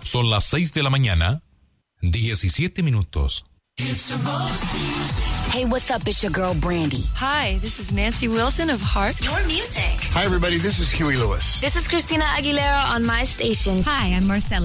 Son las 6 de la mañana, 17 minutos. Hey, what's up? It's your girl, Brandy. Hi, this is Nancy Wilson of Heart. Your music. Hi, everybody. This is Huey Lewis. This is Christina Aguilera on my station. Hi, I'm Marcella